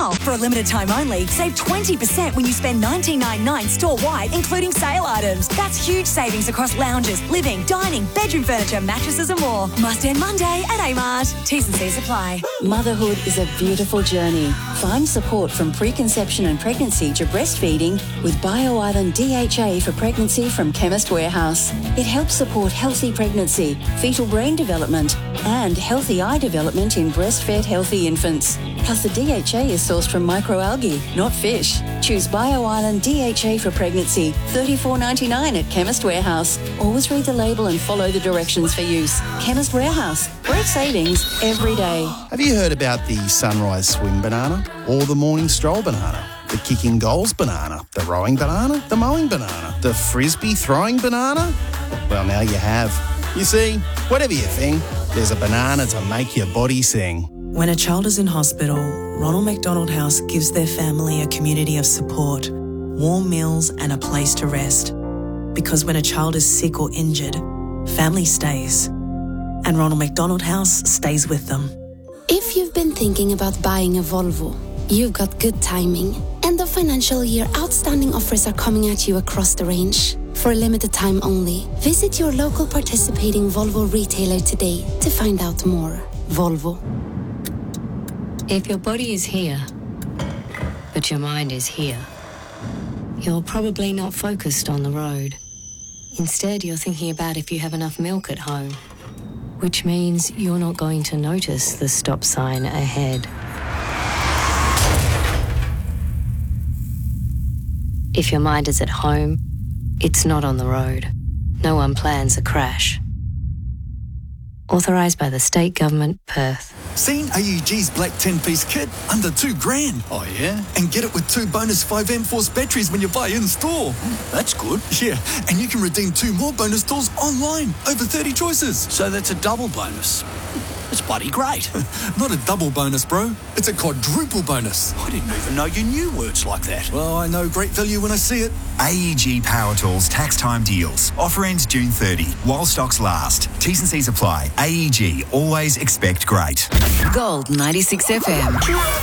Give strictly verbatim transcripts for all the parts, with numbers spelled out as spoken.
now. For a limited time only, save twenty percent when you spend nineteen ninety-nine store-wide, including sale items. That's huge savings across lounges, living, dining, bedroom furniture, mattresses and more. Must end Monday at Amart. T's and C's apply. Motherhood is a beautiful journey. Find support from preconception and pregnancy to breastfeeding with BioIsland D H A for pregnancy from Chemist Warehouse. It helps support healthy pregnancy, fetal brain development and healthy eye development in breastfed healthy infants. Plus the D H A is sourced from microalgae, not fish. Choose BioIsland D H A for pregnancy, thirty-four ninety-nine at Chemist Warehouse. Always read the label and follow the directions for use. Chemist Warehouse. Great savings every day. Have you heard about the sunrise swim banana or the morning stroll banana? The kicking goals banana, the rowing banana, the mowing banana, the frisbee throwing banana? Well, now you have. You see, whatever you think, there's a banana to make your body sing. When a child is in hospital, Ronald McDonald House gives their family a community of support, warm meals and a place to rest. Because when a child is sick or injured, family stays. And Ronald McDonald House stays with them. If you've been thinking about buying a Volvo, you've got good timing. End of financial year outstanding offers are coming at you across the range. For a limited time only, visit your local participating Volvo retailer today to find out more. Volvo. If your body is here, but your mind is here, you're probably not focused on the road. Instead, you're thinking about if you have enough milk at home, which means you're not going to notice the stop sign ahead. If your mind is at home, it's not on the road. No one plans a crash. Authorised by the State Government, Perth. Seen A E G's black ten-piece kit? Under two grand. Oh, yeah? And get it with two bonus five M Force batteries when you buy in-store. That's good. Yeah, and you can redeem two more bonus tools online. Over thirty choices. So that's a double bonus. That's bloody great. Not a double bonus, bro. It's a quadruple bonus. I didn't even know you knew words like that. Well, I know great value when I see it. A E G Power Tools tax time deals. Offer ends June thirtieth while stocks last. T's and C's apply. A E G, always expect great. Gold ninety-six F M.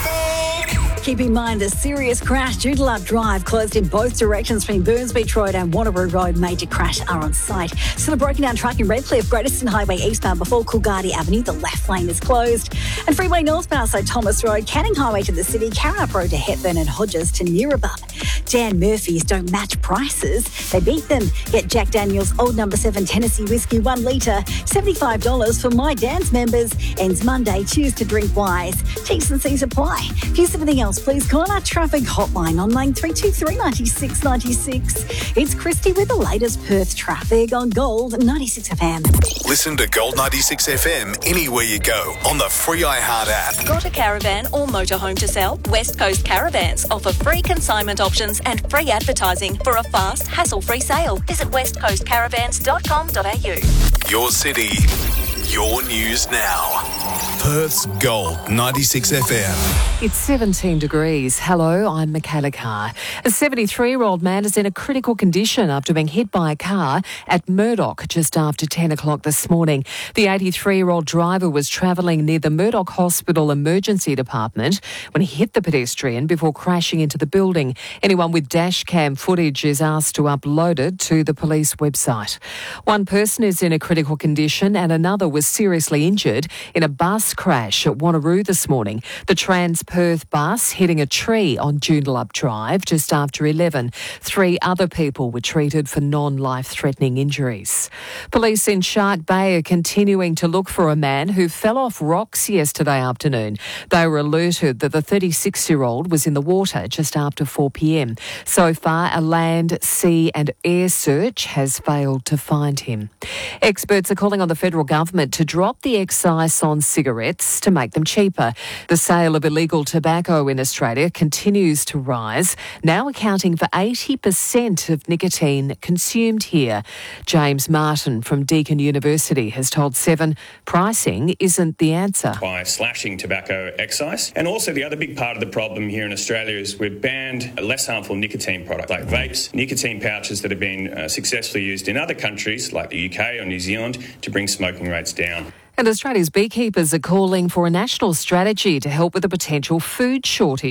Keep in mind the serious crash. Joondalup Drive closed in both directions between Burns Beach Road and Wanneroo Road. Major crash are on site. Still a broken down track in Redcliffe, Great Eastern Highway eastbound before Coolgardie Avenue. The left lane is closed. And Freeway northbound, so Thomas Road, Canning Highway to the city, Karrinyup Road to Hepburn and Hodges to Neerabun. Dan Murphy's don't match prices. They beat them. Get Jack Daniel's Old Number seven Tennessee Whiskey one litre, seventy-five dollars for My Dan's members. Ends Monday. Choose to drink wise. T's and C's apply. If you see anything else, please call our traffic hotline on line three two three, nine six nine six. It's Christy with the latest Perth traffic on Gold ninety-six F M. Listen to Gold ninety-six F M anywhere you go on the free iHeart app. Got a caravan or motorhome to sell? West Coast Caravans offer free consignment options and free advertising for a fast, hassle-free sale. Visit west coast caravans dot com dot a u. Your city, your news now. Perth's Gold ninety-six F M. It's seventeen degrees. Hello, I'm Michaela Carr. A seventy-three-year-old man is in a critical condition after being hit by a car at Murdoch just after ten o'clock this morning. The eighty-three-year-old driver was travelling near the Murdoch Hospital Emergency Department when he hit the pedestrian before crashing into the building. Anyone with dash cam footage is asked to upload it to the police website. One person is in a critical condition and another was seriously injured in a bus crash at Wanneroo this morning. The Trans-Perth bus hitting a tree on Joondalup Drive just after eleven. Three other people were treated for non-life-threatening injuries. Police in Shark Bay are continuing to look for a man who fell off rocks yesterday afternoon. They were alerted that the thirty-six-year-old was in the water just after four p m. So far, a land, sea and air search has failed to find him. Experts are calling on the federal government to drop the excise on cigarettes to make them cheaper. The sale of illegal tobacco in Australia continues to rise, now accounting for eighty percent of nicotine consumed here. James Martin from Deakin University has told Seven pricing isn't the answer. By slashing tobacco excise. And also the other big part of the problem here in Australia is we've banned less harmful nicotine products like vapes, nicotine pouches that have been uh, successfully used in other countries like the U K or New Zealand to bring smoking rates down. And Australia's beekeepers are calling for a national strategy to help with a potential food shortage.